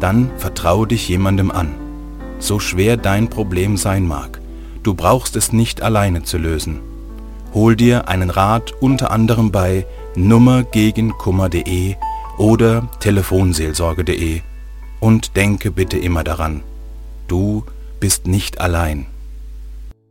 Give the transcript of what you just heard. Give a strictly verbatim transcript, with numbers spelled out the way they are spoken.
dann vertraue dich jemandem an. So schwer dein Problem sein mag, du brauchst es nicht alleine zu lösen. Hol dir einen Rat unter anderem bei nummer gegen kummer punkt de oder telefonseelsorge punkt de und denke bitte immer daran, du bist nicht allein.